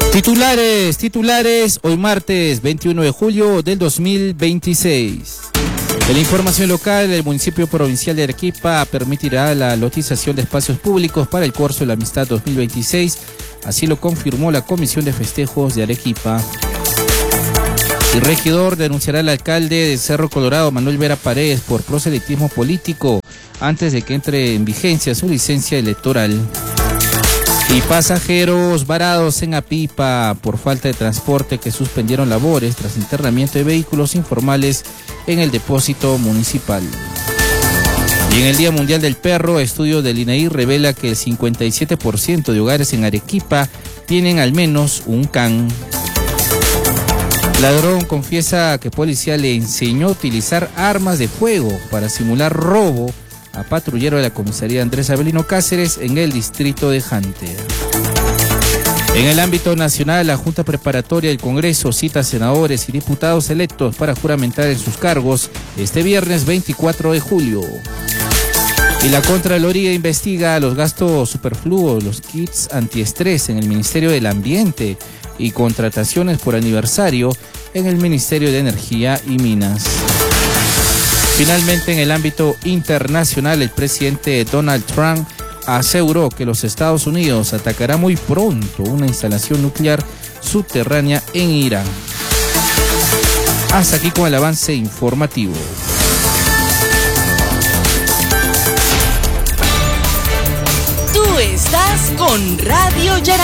Titulares, hoy martes 21 de julio del 2026. En la información local, el municipio provincial de Arequipa permitirá la lotización de espacios públicos para el Corso de la Amistad 2026, así lo confirmó la Comisión de Festejos de Arequipa. El regidor denunciará al alcalde de Cerro Colorado, Manuel Vera Paredes, por proselitismo político antes de que entre en vigencia su licencia electoral. Y pasajeros varados en Apipa por falta de transporte que suspendieron labores tras internamiento de vehículos informales en el depósito municipal. Y en el Día Mundial del Perro, estudio del INEI revela que el 57% de hogares en Arequipa tienen al menos un can. Ladrón confiesa que policía le enseñó a utilizar armas de fuego para simular robo a patrullero de la comisaría Andrés Avelino Cáceres en el distrito de Hunter. En el ámbito nacional, la Junta Preparatoria del Congreso cita a senadores y diputados electos para juramentar en sus cargos este viernes 24 de julio. Y la Contraloría investiga los gastos superfluos, los kits antiestrés en el Ministerio del Ambiente y contrataciones por aniversario en el Ministerio de Energía y Minas. Finalmente, en el ámbito internacional, el presidente Donald Trump aseguró que los Estados Unidos atacará muy pronto una instalación nuclear subterránea en Irán. Hasta aquí con el avance informativo. Tú estás con Radio Yaramí.